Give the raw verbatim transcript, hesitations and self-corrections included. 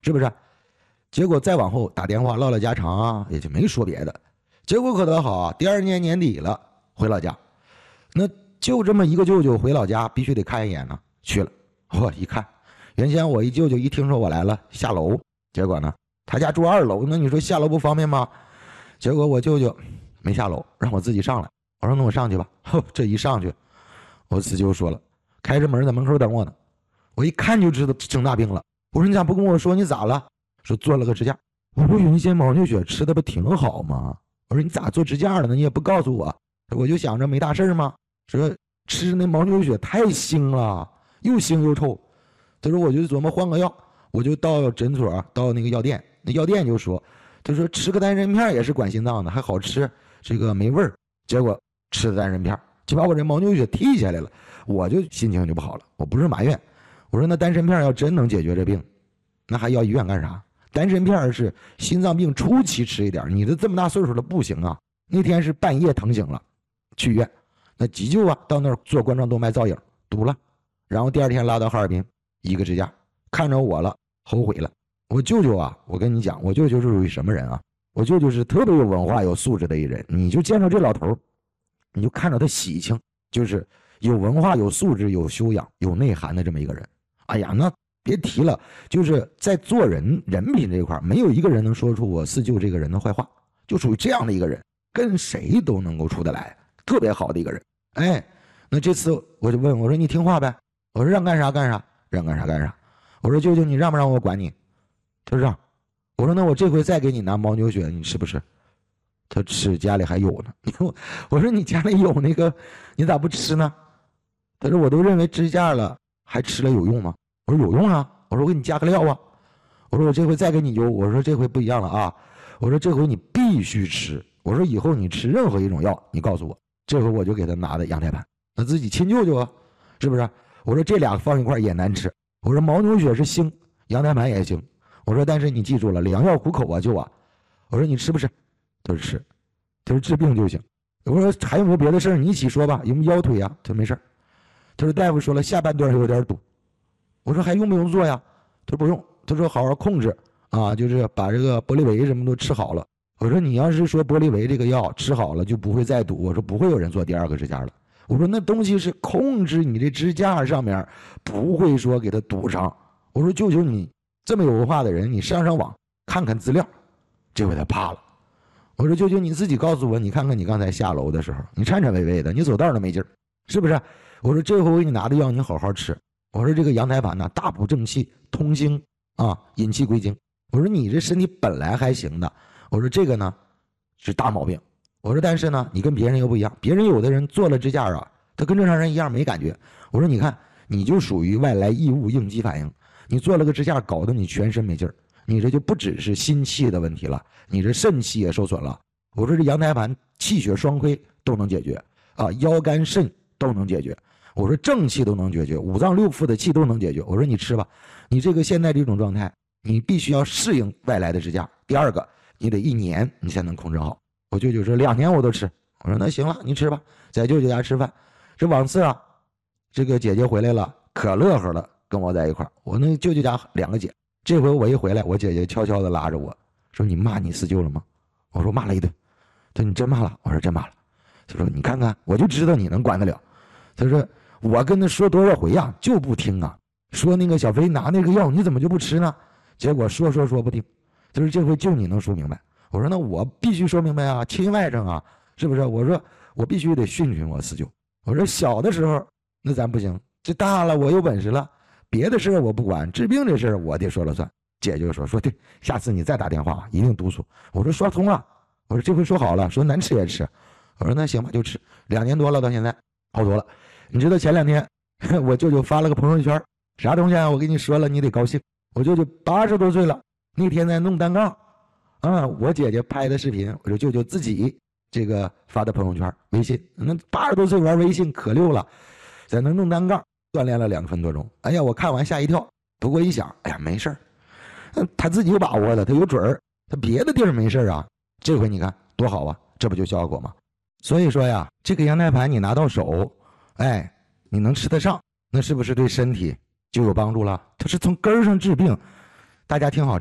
是不是？结果再往后打电话唠唠家常啊，也就没说别的。结果可倒好啊，第二年年底了，回老家，那就这么一个舅舅回老家，必须得看一眼呢。去了，我一看，原先我一舅舅一听说我来了，下楼，结果呢，他家住二楼，那你说下楼不方便吗？结果我舅舅没下楼，让我自己上来。我说那我上去吧。呵，这一上去，我四舅说了，开着门在门口等我呢。我一看就知道生大病了。我说你咋不跟我说？你咋了？说做了个支架。我说原先毛牛血吃的不挺好吗？我说你咋做支架了呢？你也不告诉我。我就想着没大事吗？说吃那牦牛血太腥了，又腥又臭。他说我就琢磨换个药，我就到诊所，到那个药店，那药店就说，他说吃个丹参片也是管心脏的，还好吃，这个没味儿。结果吃的丹参片就把我这牦牛血提下来了，我就心情就不好了。我不是埋怨，我说那丹参片要真能解决这病，那还要医院干啥？丹参片是心脏病初期吃一点，你这这么大岁数了不行啊。那天是半夜疼醒了，去医院，那急救啊，到那儿做冠状动脉造影，堵了，然后第二天拉到哈尔滨，一个支架，看着我了，后悔了。我舅舅啊，我跟你讲，我舅舅是属于什么人啊？我舅舅是特别有文化、有素质的一人。你就见着这老头，你就看着他喜庆，就是有文化、有素质、有修养、有内涵的这么一个人。哎呀，那别提了，就是在做人人品这一块，没有一个人能说出我四舅这个人的坏话，就属于这样的一个人，跟谁都能够处得来，特别好的一个人。哎，那这次我就问我说你听话呗，我说让干啥干啥，让干啥干啥。我说舅舅你让不让我管你？他说让。我说那我这回再给你拿牦牛血，你吃不吃？他吃，家里还有呢。我说你家里有那个，你咋不吃呢？他说我都认为支架了，还吃了有用吗？我说有用啊。我说我给你加个料啊。我说我这回再给你邮，我说这回不一样了啊。我说这回你必须吃。我说以后你吃任何一种药，你告诉我。这回我就给他拿的羊胎盘，他自己亲舅舅啊，是不是？我说这俩放一块也难吃。我说牦牛血是腥，羊胎盘也行。我说但是你记住了，良药苦口啊，舅啊。我说你吃不吃？他说吃。他说治病就行。我说还有没有别的事儿？你一起说吧。有没有腰腿啊？他说没事。他说大夫说了下半段有点堵。我说还用不用做呀？他说不用。他说好好控制啊，就是把这个玻利维什么都吃好了。我说你要是说玻利维这个药吃好了就不会再堵，我说不会有人做第二个支架了。我说那东西是控制你这支架上面，不会说给它堵上。我说舅舅你这么有文化的人，你上上网看看资料。这回他怕了。我说舅舅你自己告诉我，你看看你刚才下楼的时候，你颤颤巍巍的，你走道都没劲儿，是不是？我说这回我给你拿的药你好好吃。我说这个羊胎盘呢，大补正气，通经啊，引气归经。我说你这身体本来还行的，我说这个呢是大毛病。我说但是呢你跟别人又不一样，别人有的人做了支架啊，他跟正常人一样没感觉。我说你看你就属于外来异物应激反应，你做了个支架搞得你全身没劲儿，你这就不只是心气的问题了，你这肾气也受损了。我说这羊胎盘气血双亏都能解决啊，腰肝肾都能解决。我说正气都能解决，五脏六腑的气都能解决。我说你吃吧，你这个现在这种状态，你必须要适应外来的支架。第二个，你得一年你才能控制好。我舅舅说两年我都吃。我说那行了，你吃吧，在舅舅家吃饭。这往次啊，这个姐姐回来了，可乐呵了，跟我在一块儿。我那舅舅家两个姐，这回我一回来，我姐姐悄悄的拉着我说：“你骂你四舅了吗？”我说骂了一顿。他说你真骂了？我说真骂了。他说你看看，我就知道你能管得了。他说我跟他说多少回呀，就不听啊。说那个小飞拿那个药，你怎么就不吃呢？结果说说说不听。他说这回就你能说明白。我说那我必须说明白啊，亲外甥啊，是不是？我说我必须得训训我四舅。我说小的时候那咱不行，这大了我有本事了，别的事我不管，治病这事我得说了算。姐就说说对，下次你再打电话一定督促。我说说通了。我说这回说好了，说难吃也吃。我说那行吧，就吃。两年多了，到现在好多了。你知道前两天我舅舅发了个朋友圈，啥东西啊？我跟你说了，你得高兴。我舅舅八十多岁了，那天在弄单杠啊，我姐姐拍的视频，我说舅舅自己这个发的朋友圈，微信。那八十多岁玩微信可溜了，在那弄单杠，锻炼了两分多钟。哎呀，我看完吓一跳。不过一想，哎呀，没事儿，他自己有把握了，他有准儿，他别的地儿没事啊。这回你看多好啊，这不就效果吗？所以说呀，这个羊胎盘你拿到手，哎，你能吃得上，那是不是对身体就有帮助了？它是从根儿上治病， 大家听好。